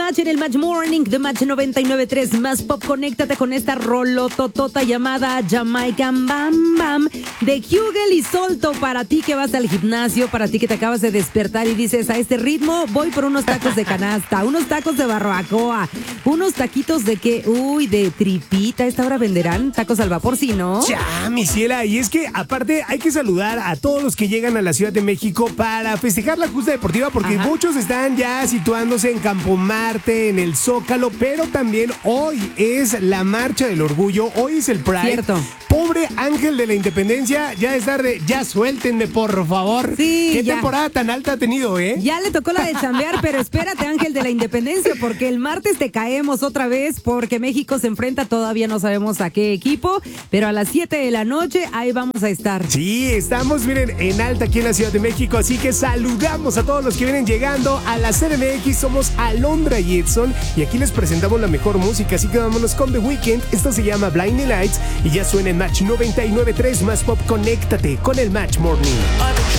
Match en el Match Morning de Match 99.3 Más Pop. Conéctate con esta rolototota llamada Jamaican Bam Bam de Hugel y Solto. Para ti que vas al gimnasio, para ti que te acabas de despertar y dices, a este ritmo voy por unos tacos de canasta, unos tacos de barbacoa, unos taquitos de qué, de tripita. ¿A esta hora venderán tacos al vapor? Sí, ¿no? Ya, mi ciela, y es que aparte hay que saludar a todos los que llegan a la Ciudad de México para festejar la justa deportiva, porque muchos están ya situándose en Campo Marte, en el Zócalo, pero también hoy es la Marcha del Orgullo, hoy es el Pride. Cierto. Pobre Ángel de la Independencia, ya es tarde, ya suéltenme, por favor. Sí, ¿Qué ya. temporada tan alta ha tenido, Ya le tocó la de chambear, pero espérate, Ángel de la Independencia, porque el martes te caemos otra vez, porque México se enfrenta, todavía no sabemos a qué equipo, pero a las 7 de la noche ahí vamos a estar. Sí, estamos, miren, en alta aquí en la Ciudad de México, así que saludamos a todos los que vienen llegando a la CDMX. Somos Alondra y Edson, y aquí les presentamos la mejor música, así que vámonos con The Weeknd. Esto se llama Blinding Lights y ya suena en Match 99.3 Más Pop. Conéctate con el Match Morning.